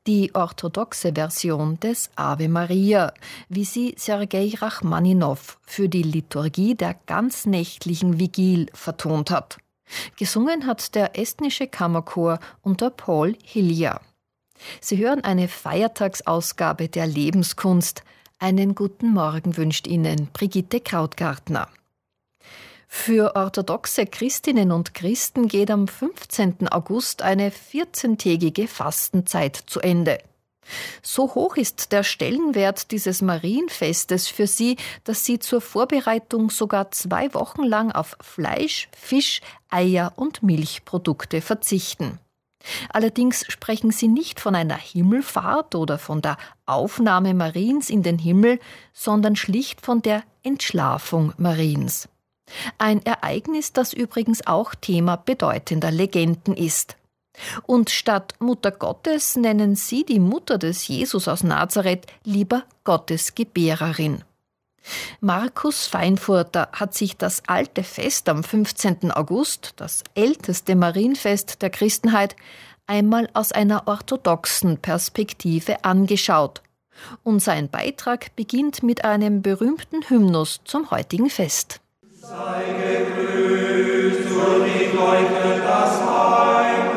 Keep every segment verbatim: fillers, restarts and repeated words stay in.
Die orthodoxe Version des Ave Maria, wie sie Sergei Rachmaninow für die Liturgie der ganznächtlichen Vigil vertont hat. Gesungen hat der estnische Kammerchor unter Paul Hillier. Sie hören eine Feiertagsausgabe der Lebenskunst. Einen guten Morgen wünscht Ihnen Brigitte Krautgartner. Für orthodoxe Christinnen und Christen geht am fünfzehnten August eine vierzehntägige Fastenzeit zu Ende. So hoch ist der Stellenwert dieses Marienfestes für sie, dass sie zur Vorbereitung sogar zwei Wochen lang auf Fleisch, Fisch, Eier und Milchprodukte verzichten. Allerdings sprechen sie nicht von einer Himmelfahrt oder von der Aufnahme Mariens in den Himmel, sondern schlicht von der Entschlafung Mariens. Ein Ereignis, das übrigens auch Thema bedeutender Legenden ist. Und statt Mutter Gottes nennen sie die Mutter des Jesus aus Nazareth lieber Gottesgebärerin. Markus Feinfurter hat sich das alte Fest am fünfzehnten August, das älteste Marienfest der Christenheit, einmal aus einer orthodoxen Perspektive angeschaut. Und sein Beitrag beginnt mit einem berühmten Hymnus zum heutigen Fest. Sei gegrüßt und ich leuchte das Heim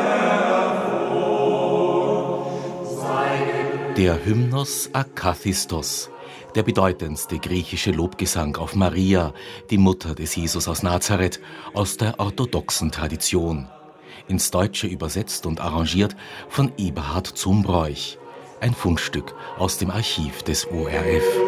hervor. Der Hymnus Akathistos, der bedeutendste griechische Lobgesang auf Maria, die Mutter des Jesus aus Nazareth, aus der orthodoxen Tradition. Ins Deutsche übersetzt und arrangiert von Eberhard Zumbräuch. Ein Fundstück aus dem Archiv des O R F.